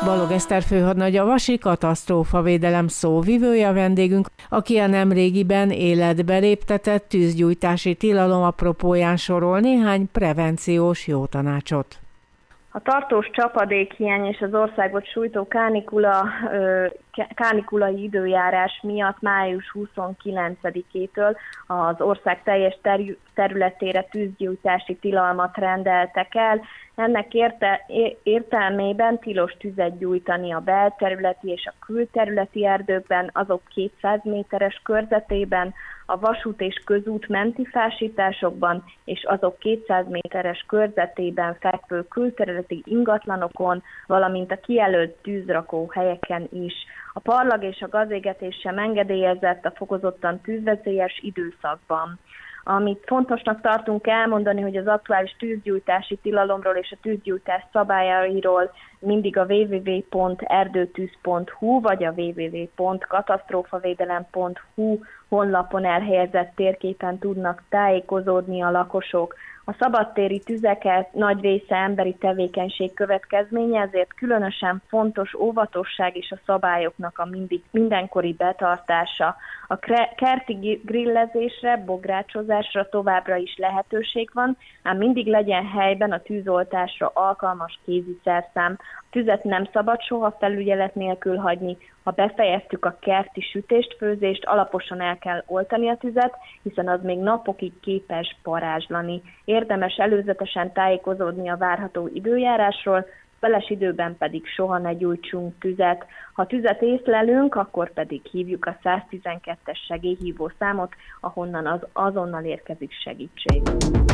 Balog Eszter főhadnagy, a Vasi Katasztrófavédelem szóvivője a vendégünk, aki a nemrégiben életbe léptetett tűzgyújtási tilalom apropóján sorol néhány prevenciós jó tanácsot. A tartós csapadékhiány és az országot sújtó kánikulai időjárás miatt május 29-től az ország teljes területére tűzgyújtási tilalmat rendeltek el. Ennek értelmében tilos tüzet gyújtani a belterületi és a külterületi erdőkben, azok 200 méteres körzetében, a vasút és közút menti fásításokban és azok 200 méteres körzetében fekvő külterületi ingatlanokon, valamint a kijelölt tűzrakó helyeken is. A parlag és a gazégetés sem engedélyezett a fokozottan tűzveszélyes időszakban. Amit fontosnak tartunk elmondani, hogy az aktuális tűzgyújtási tilalomról és a tűzgyújtás szabályairól mindig a www.erdőtűz.hu vagy a www.katasztrófavédelem.hu honlapon elhelyezett térképen tudnak tájékozódni a lakosok. A szabadtéri tüzeket nagy része emberi tevékenység következménye, ezért különösen fontos óvatosság és a szabályoknak a mindenkori betartása. A kerti grillezésre, bográcsozásra továbbra is lehetőség van, ám mindig legyen helyben a tűzoltásra alkalmas kéziszerszám. A tüzet nem szabad soha felügyelet nélkül hagyni. Ha befejeztük a kerti sütést, főzést, alaposan el kell oltani a tüzet, hiszen az még napokig képes parázslani. Érdemes előzetesen tájékozódni a várható időjárásról, szeles időben pedig soha ne gyújtsunk tüzet. Ha tüzet észlelünk, akkor pedig hívjuk a 112-es segélyhívó számot, ahonnan az azonnal érkezik segítség.